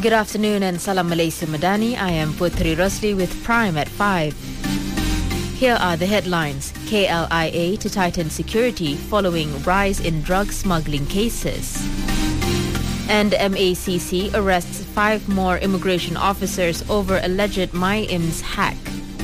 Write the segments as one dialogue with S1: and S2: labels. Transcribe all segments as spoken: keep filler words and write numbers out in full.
S1: Good afternoon and Salam Malaysia Madani. I am Putri Rosli with Prime at five. Here are the headlines. K L I A to tighten security following rise in drug smuggling cases. And M A C C arrests five more immigration officers over alleged MyIMS hack.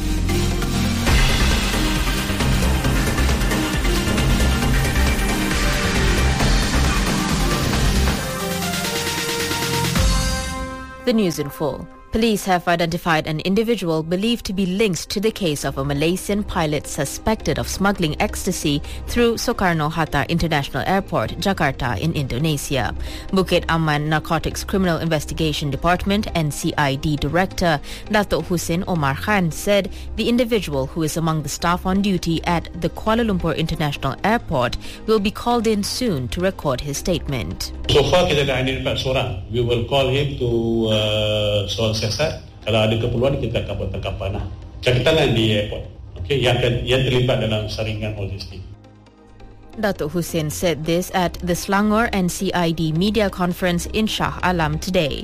S1: The news in full. Police have identified an individual believed to be linked to the case of a Malaysian pilot suspected of smuggling ecstasy through Soekarno-Hatta International Airport, Jakarta in Indonesia. Bukit Aman Narcotics Criminal Investigation Department N C I D Director Datuk Hussein Omar Khan said the individual, who is among the staff on duty at the Kuala Lumpur International Airport, will be called in soon to record his statement.
S2: So far kita dah identify seorang. We will call him to uh, soal siasat. Kalau ada keperluan kita akan buat tangkapan lah. Cari tangan di airport. Okay, yang yang terlibat dalam saringan logistik.
S1: Datuk Hussein said this at the Selangor N C I D media conference in Shah Alam today.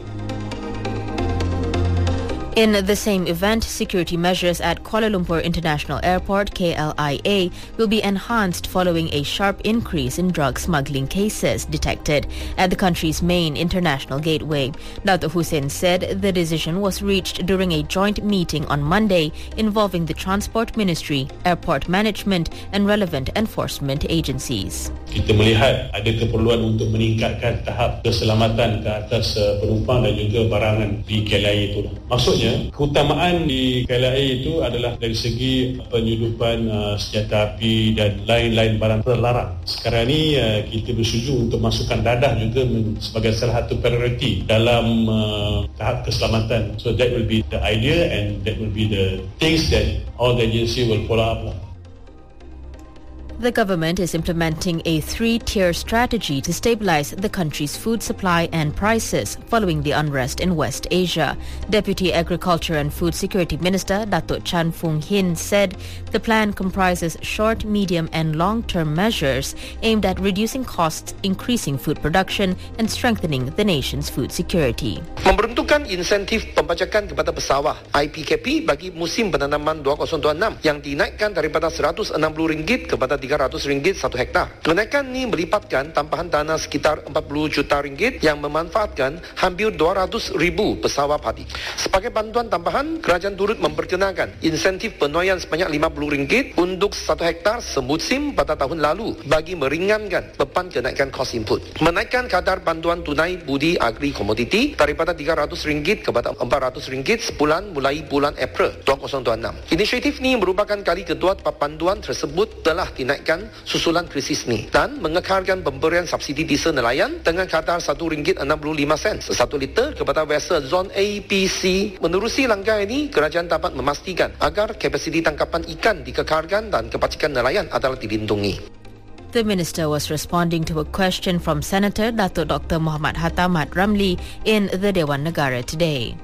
S1: In the same event, security measures at Kuala Lumpur International Airport, K L I A, will be enhanced following a sharp increase in drug smuggling cases detected at the country's main international gateway. Datuk Hussein said the decision was reached during a joint meeting on Monday involving the Transport Ministry, Airport Management and relevant enforcement agencies.
S2: Kita melihat ada keperluan untuk meningkatkan tahap keselamatan ke atas uh, penumpang dan juga barangan di K L I A itu. Maksudnya, keutamaan di K L I A itu adalah dari segi penyudupan uh, senjata api dan lain-lain barang terlarang. Sekarang ni uh, kita bersetuju untuk masukkan dadah juga sebagai salah satu prioriti dalam uh, tahap keselamatan. So that will be the idea and that will be the things that all the agency will follow up.
S1: The government is implementing a three-tier strategy to stabilize the country's food supply and prices following the unrest in West Asia. Deputy Agriculture and Food Security Minister Datuk Chan Foong Hin said the plan comprises short, medium and long-term measures aimed at reducing costs, increasing food production and strengthening the nation's food security.
S3: Memperuntukkan insentif pembajakan kepada pesawah I P K P bagi musim penanaman dua ribu dua puluh enam yang dinaikkan daripada seratus enam puluh ringgit kepada tiga ratus ringgit satu hektar. Kenaikan ini melibatkan tambahan dana sekitar empat puluh juta ringgit yang memanfaatkan hampir dua ratus ribu pesawat padi. Sebagai bantuan tambahan, kerajaan turut memperkenalkan insentif penuaian sebanyak lima puluh ringgit untuk satu hektar semusim pada tahun lalu bagi meringankan beban kenaikan kos input. Menaikkan kadar bantuan tunai budi agri komoditi daripada tiga ratus ringgit kepada empat ratus ringgit sebulan mulai bulan April dua ribu dua puluh enam. Inisiatif ini merupakan kali kedua bantuan tersebut telah dinaikkan susulan krisis ini dan mengekalkan pemberian subsidi diesel nelayan dengan kadar satu ringgit enam puluh lima sen satu liter kepada vessel zon A, B, C. Menerusi langkah ini, kerajaan dapat memastikan agar kapasiti tangkapan ikan dikekalkan dan kebajikan nelayan adalah dilindungi.
S1: The minister was responding to a question from Senator Datuk Doctor Muhammad Hatta Mat Ramli in the Dewan Negara today.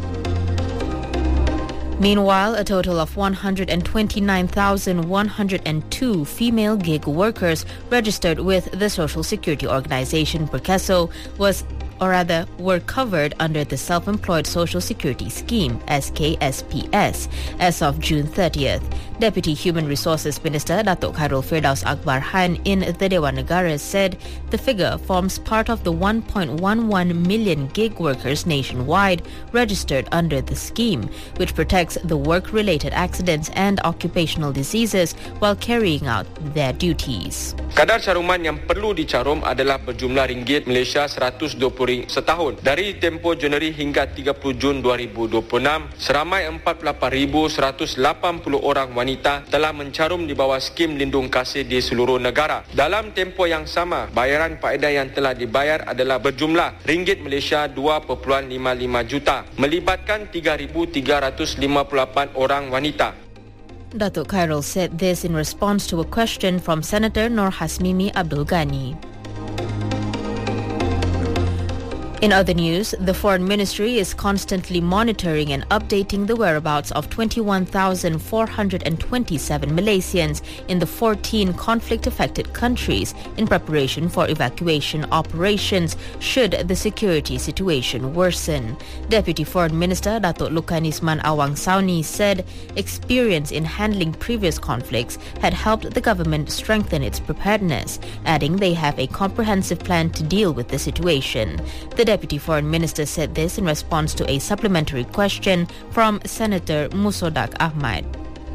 S1: Meanwhile, a total of one hundred twenty-nine thousand one hundred two female gig workers registered with the Social Security Organisation Perkeso was or rather were covered under the Self-Employed Social Security Scheme, S K S P S, as of June thirtieth. Deputy Human Resources Minister Datuk Khairul Firdaus Akbar Khan in the Dewan Negara said the figure forms part of the one point one one million gig workers nationwide registered under the scheme, which protects the work-related accidents and occupational diseases while carrying out their duties.
S4: Kadar caruman yang perlu dicarum adalah berjumlah ringgit Malaysia seratus dua puluh ringgit setahun. Dari tempoh Januari hingga tiga puluh Jun dua ribu dua puluh enam, seramai empat puluh lapan ribu seratus lapan puluh orang wanita telah mencarum di bawah skim lindung kasih di seluruh negara. Dalam tempoh yang sama, bayaran faedah yang telah dibayar adalah berjumlah ringgit Malaysia dua perpuluhan lima lima juta, melibatkan tiga ribu tiga ratus lima puluh lapan orang wanita.
S1: Datuk Khairul said this in response to a question from Senator Nur Hasmimi Abdul Ghani. In other news, the Foreign Ministry is constantly monitoring and updating the whereabouts of twenty-one thousand four hundred twenty-seven Malaysians in the fourteen conflict-affected countries in preparation for evacuation operations should the security situation worsen. Deputy Foreign Minister Datuk Lukanisman Awang Sauni said experience in handling previous conflicts had helped the government strengthen its preparedness, adding they have a comprehensive plan to deal with the situation. The Deputy Foreign Minister said this in response to a supplementary question from Senator Musodak Ahmad.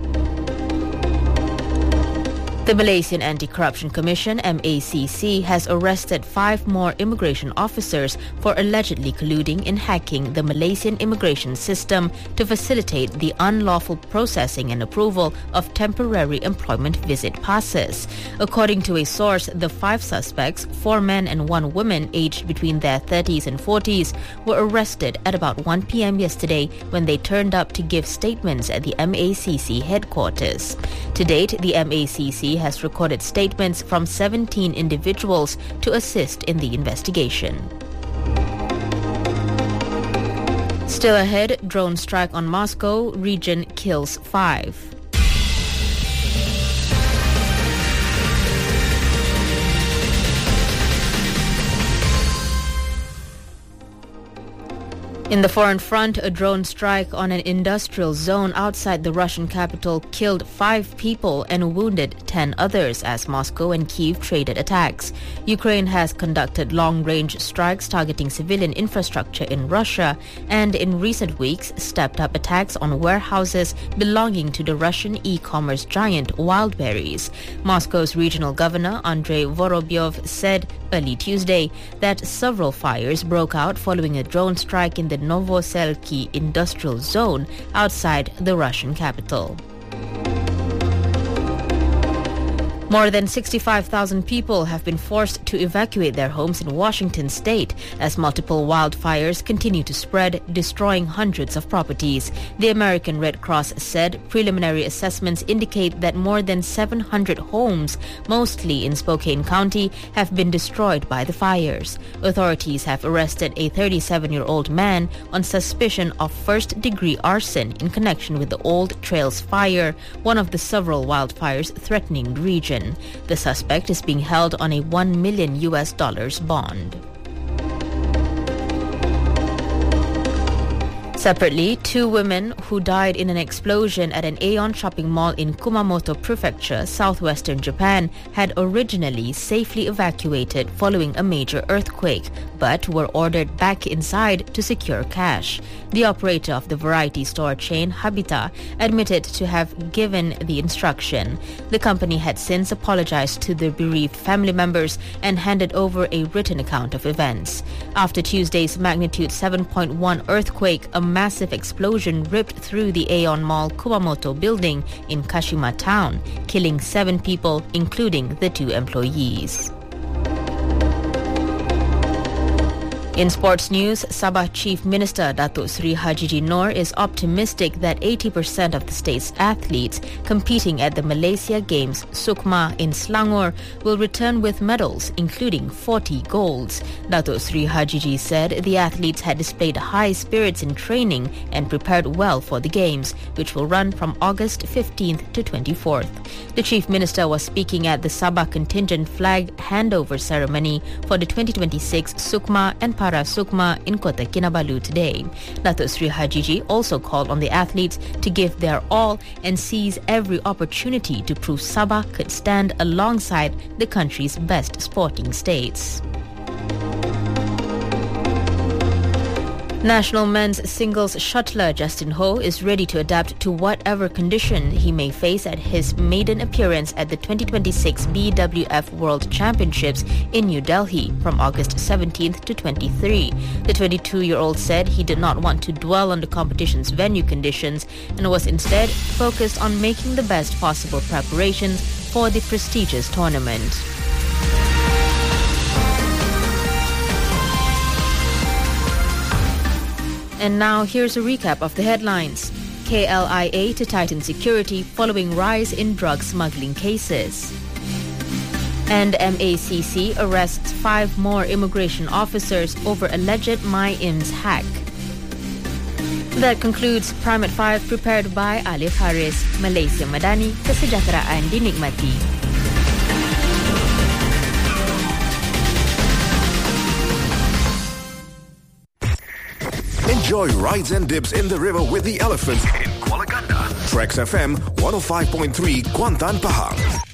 S1: The Malaysian Anti-Corruption Commission, M A C C, has arrested five more immigration officers for allegedly colluding in hacking the Malaysian immigration system to facilitate the unlawful processing and approval of temporary employment visit passes. According to a source, the five suspects, four men and one woman aged between their thirties and forties, were arrested at about one p.m. yesterday when they turned up to give statements at the M A C C headquarters. To date, the M A C C has recorded statements from seventeen individuals to assist in the investigation. Still ahead, drone strike on Moscow, region kills five. In the foreign front, a drone strike on an industrial zone outside the Russian capital killed five people and wounded ten others as Moscow and Kyiv traded attacks. Ukraine has conducted long-range strikes targeting civilian infrastructure in Russia and in recent weeks stepped up attacks on warehouses belonging to the Russian e-commerce giant Wildberries. Moscow's regional governor Andrei Vorobyov said early Tuesday that several fires broke out following a drone strike in the Novoselki industrial zone outside the Russian capital. More than sixty-five thousand people have been forced to evacuate their homes in Washington state as multiple wildfires continue to spread, destroying hundreds of properties. The American Red Cross said preliminary assessments indicate that more than seven hundred homes, mostly in Spokane County, have been destroyed by the fires. Authorities have arrested a thirty-seven-year-old man on suspicion of first-degree arson in connection with the Old Trails fire, one of the several wildfires threatening the region. The suspect is being held on a one million U S dollars bond. Separately, two women who died in an explosion at an Aeon shopping mall in Kumamoto Prefecture, southwestern Japan, had originally safely evacuated following a major earthquake, but were ordered back inside to secure cash. The operator of the variety store chain Habita admitted to have given the instruction. The company had since apologized to the bereaved family members and handed over a written account of events. After Tuesday's magnitude seven point one earthquake, a massive explosion ripped through the Aeon Mall Kumamoto building in Kashima town, killing seven people, including the two employees. In sports news, Sabah Chief Minister Datuk Seri Hajiji Noor is optimistic that eighty percent of the state's athletes competing at the Malaysia Games Sukma in Selangor will return with medals, including forty golds. Datuk Seri Hajiji said the athletes had displayed high spirits in training and prepared well for the Games, which will run from August fifteenth to twenty-fourth. The Chief Minister was speaking at the Sabah contingent flag handover ceremony for the twenty twenty-six Sukma and Para Sukma in Kota Kinabalu today. Datuk Seri Hajiji also called on the athletes to give their all and seize every opportunity to prove Sabah could stand alongside the country's best sporting states. National men's singles shuttler Justin Ho is ready to adapt to whatever condition he may face at his maiden appearance at the twenty twenty-six B W F World Championships in New Delhi from August seventeenth to twenty-third. The twenty-two-year-old said he did not want to dwell on the competition's venue conditions and was instead focused on making the best possible preparations for the prestigious tournament. And now here's a recap of the headlines. K L I A to tighten security following rise in drug smuggling cases. And M A C C arrests five more immigration officers over alleged MyIMS hack. That concludes Prime at five, prepared by Alif Haris. Malaysia Madani, kesejahteraan dinikmati.
S5: Enjoy rides and dips in the river with the elephants in Kuala Ganda. Trax F M one oh five point three Kuantan, Pahang.